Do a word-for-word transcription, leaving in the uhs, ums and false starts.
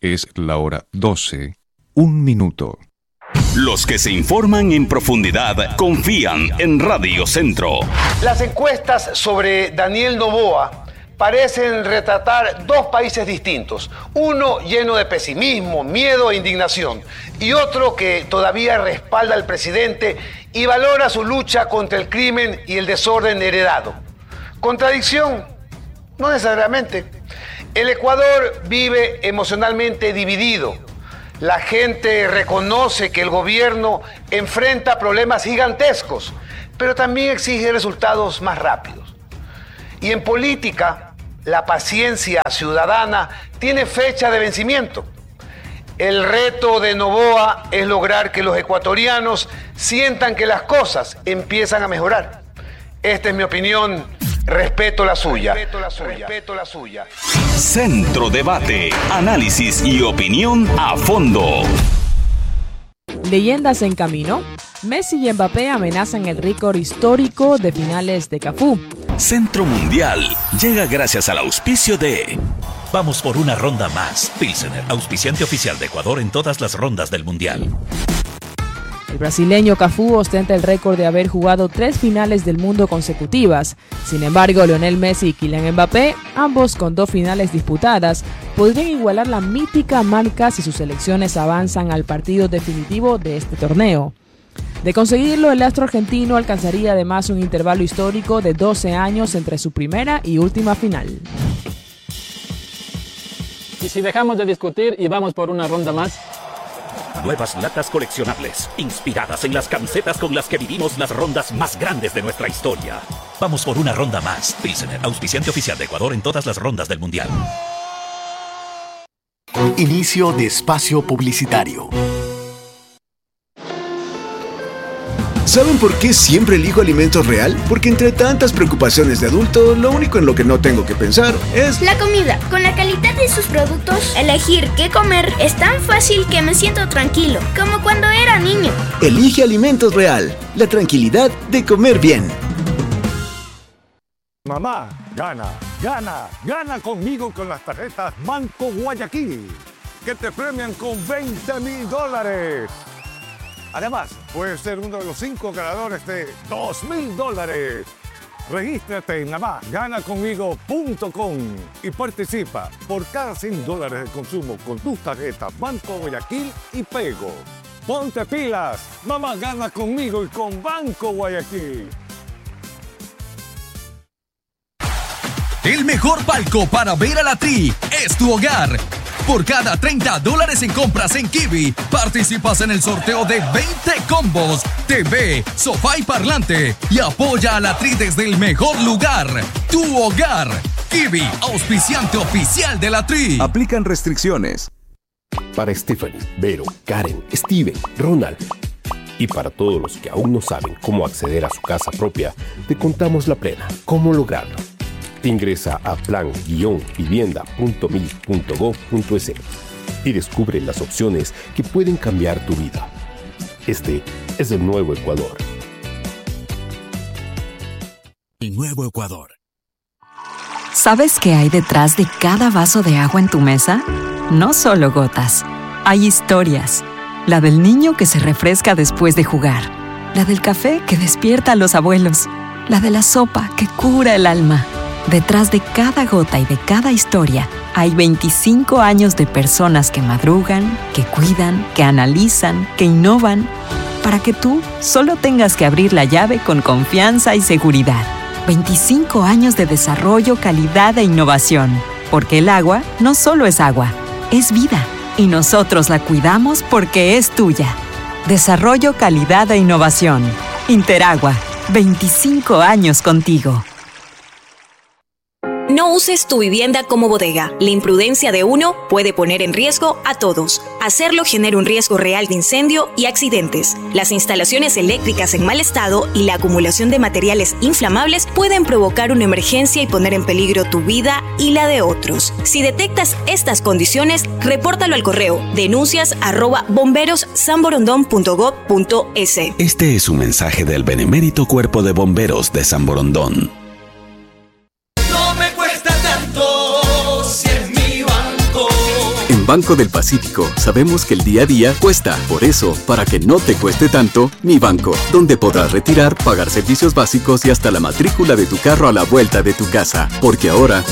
Es la hora doce, un minuto. Los que se informan en profundidad confían en Radio Centro. Las encuestas sobre Daniel Noboa parecen retratar dos países distintos. Uno lleno de pesimismo, miedo e indignación. Y otro que todavía respalda al presidente y valora su lucha contra el crimen y el desorden heredado. ¿Contradicción? No necesariamente. El Ecuador vive emocionalmente dividido. La gente reconoce que el gobierno enfrenta problemas gigantescos, pero también exige resultados más rápidos. Y en política, la paciencia ciudadana tiene fecha de vencimiento. El reto de Noboa es lograr que los ecuatorianos sientan que las cosas empiezan a mejorar. Esta es mi opinión. Respeto la suya. Respeto la suya. Respeto la suya. Centro Debate, análisis y opinión a fondo. Leyendas en camino. Messi y Mbappé amenazan el récord histórico de finales de Cafú. Centro Mundial llega gracias al auspicio de... Vamos por una ronda más. Pilsener, auspiciante oficial de Ecuador en todas las rondas del Mundial. El brasileño Cafú ostenta el récord de haber jugado tres finales del mundo consecutivas. Sin embargo, Lionel Messi y Kylian Mbappé, ambos con dos finales disputadas, podrían igualar la mítica marca si sus selecciones avanzan al partido definitivo de este torneo. De conseguirlo, el astro argentino alcanzaría además un intervalo histórico de doce años entre su primera y última final. Y si dejamos de discutir y vamos por una ronda más... Nuevas latas coleccionables, inspiradas en las camisetas con las que vivimos las rondas más grandes de nuestra historia. Vamos por una ronda más. Pilsener, auspiciante oficial de Ecuador en todas las rondas del Mundial. Inicio de espacio publicitario. ¿Saben por qué siempre elijo Alimentos Real? Porque entre tantas preocupaciones de adulto, lo único en lo que no tengo que pensar es... la comida. Con la calidad de sus productos, elegir qué comer es tan fácil que me siento tranquilo, como cuando era niño. Elige Alimentos Real, la tranquilidad de comer bien. Mamá, gana, gana, gana conmigo con las tarjetas Banco Guayaquil, que te premian con veinte mil dólares. Además, puedes ser uno de los cinco ganadores de dos mil dólares. Regístrate en mamá gana conmigo punto com y participa por cada cien dólares de consumo con tus tarjetas Banco Guayaquil y Pego. ¡Ponte pilas! Mamá gana conmigo y con Banco Guayaquil. El mejor palco para ver a la Tri es tu hogar. Por cada treinta dólares en compras en Kiwi, participas en el sorteo de veinte combos, T V, sofá y parlante. Y apoya a la Tri desde el mejor lugar, tu hogar. Kiwi, auspiciante oficial de la Tri. Aplican restricciones. Para Stephanie, Vero, Karen, Steven, Ronald y para todos los que aún no saben cómo acceder a su casa propia, te contamos la plena. ¿Cómo lograrlo? Ingresa a plan vivienda punto mil punto gov punto es y descubre las opciones que pueden cambiar tu vida. Este es el nuevo Ecuador. El nuevo Ecuador. ¿Sabes qué hay detrás de cada vaso de agua en tu mesa? No solo gotas. Hay historias. La del niño que se refresca después de jugar. La del café que despierta a los abuelos. La de la sopa que cura el alma. Detrás de cada gota y de cada historia hay veinticinco años de personas que madrugan, que cuidan, que analizan, que innovan, para que tú solo tengas que abrir la llave con confianza y seguridad. veinticinco años de desarrollo, calidad e innovación, porque el agua no solo es agua, es vida, y nosotros la cuidamos porque es tuya. Desarrollo, calidad e innovación. Interagua, veinticinco años contigo. No uses tu vivienda como bodega. La imprudencia de uno puede poner en riesgo a todos. Hacerlo genera un riesgo real de incendio y accidentes. Las instalaciones eléctricas en mal estado y la acumulación de materiales inflamables pueden provocar una emergencia y poner en peligro tu vida y la de otros. Si detectas estas condiciones, repórtalo al correo denuncias arroba bomberos san borondón punto gov punto es. Este es un mensaje del Benemérito Cuerpo de Bomberos de San Borondón. Banco del Pacífico sabemos que el día a día cuesta. Por eso, para que no te cueste tanto, Mi Banco, donde podrás retirar, pagar servicios básicos y hasta la matrícula de tu carro a la vuelta de tu casa. Porque ahora